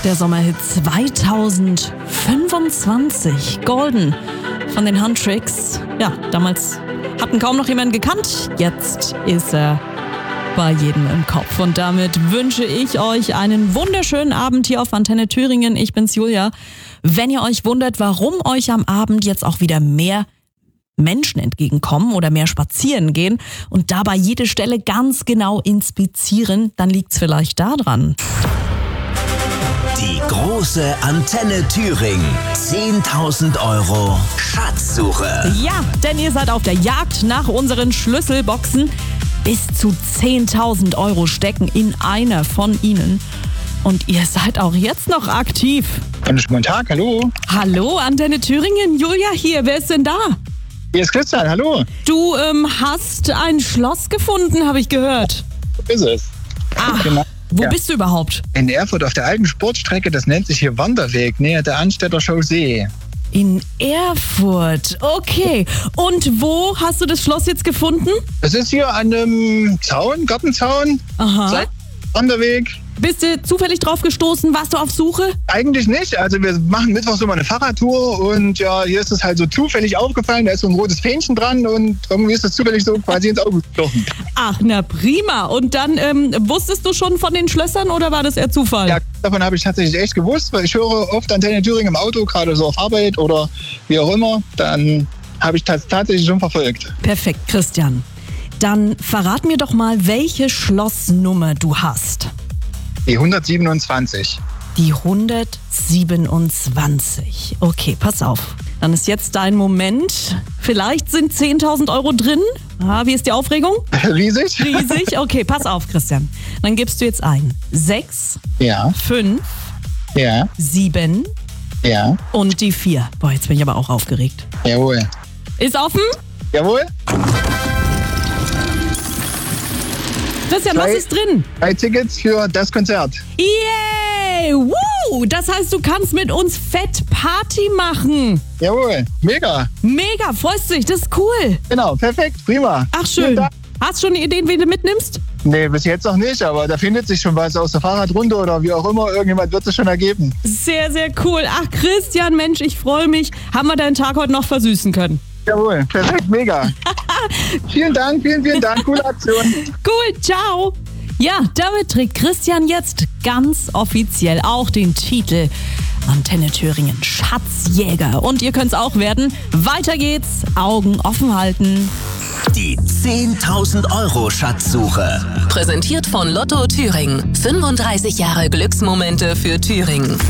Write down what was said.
Der Sommerhit 2025. Golden von den Huntrix. Ja, damals hatten kaum noch jemanden gekannt. Jetzt ist er bei jedem im Kopf. Und damit wünsche ich euch einen wunderschönen Abend hier auf Antenne Thüringen. Ich bin's Julia. Wenn ihr euch wundert, warum euch am Abend jetzt auch wieder mehr Menschen entgegenkommen oder mehr spazieren gehen und dabei jede Stelle ganz genau inspizieren, dann liegt's vielleicht daran. Die große Antenne Thüringen. 10.000 € Schatzsuche. Ja, denn ihr seid auf der Jagd nach unseren Schlüsselboxen. Bis zu 10.000 € stecken in einer von ihnen. Und ihr seid auch jetzt noch aktiv. Einen schönen Tag, hallo. Hallo, Antenne Thüringen. Julia hier. Wer ist denn da? Hier ist Christian, hallo. Du hast ein Schloss gefunden, habe ich gehört. Wo ist es? Ach, Genau. wo Ja. bist du überhaupt? In Erfurt auf der alten Sportstrecke, das nennt sich hier Wanderweg, näher der Anstädter Chaussee. In Erfurt. Okay. Und wo hast du das Schloss jetzt gefunden? Das ist hier an einem Zaun, Gartenzaun, Aha. Wanderweg. Bist du zufällig drauf gestoßen? Warst du auf Suche? Eigentlich nicht, also wir machen mittwochs immer eine Fahrradtour und ja, hier ist es halt so zufällig aufgefallen, da ist so ein rotes Fähnchen dran und irgendwie ist das zufällig so quasi ins Auge gestochen. Ach, na prima. Und dann wusstest du schon von den Schlössern oder war das eher Zufall? Ja, davon habe ich tatsächlich echt gewusst, weil ich höre oft Antenne Thüringen im Auto, gerade so auf Arbeit oder wie auch immer, dann habe ich das tatsächlich schon verfolgt. Perfekt, Christian. Dann verrat mir doch mal, welche Schlossnummer du hast. Die 127. Die 127. Okay, pass auf. Dann ist jetzt dein Moment. Vielleicht sind 10.000 € drin. Ah, wie ist die Aufregung? Riesig? Riesig. Okay, pass auf, Christian. Dann gibst du jetzt ein. 6, Ja, 5, ja, 7 ja, und die 4. Boah, jetzt bin ich aber auch aufgeregt. jawohl. Ist offen? Jawohl, Christian, was ist drin? 3 Tickets für das Konzert. Yay! Woo! Das heißt, du kannst mit uns fett Party machen. Jawohl, mega. Mega, freust dich, das ist cool. Genau, perfekt, prima. Ach, Vielen schön. Dank. Hast du schon eine Idee, wen du mitnimmst? Nee, bis jetzt noch nicht, aber da findet sich schon was aus der Fahrradrunde oder wie auch immer. Irgendjemand wird es schon ergeben. Sehr, sehr cool. Ach, Christian, Mensch, ich freue mich. Haben wir deinen Tag heute noch versüßen können? Jawohl, perfekt, mega. Vielen Dank, vielen Dank. Coole Aktion. Cool, ciao. Ja, damit trägt Christian jetzt ganz offiziell auch den Titel Antenne Thüringen Schatzjäger. Und ihr könnt es auch werden. Weiter geht's. Augen offen halten. Die 10.000 € Schatzsuche. Präsentiert von Lotto Thüringen. 35 Jahre Glücksmomente für Thüringen.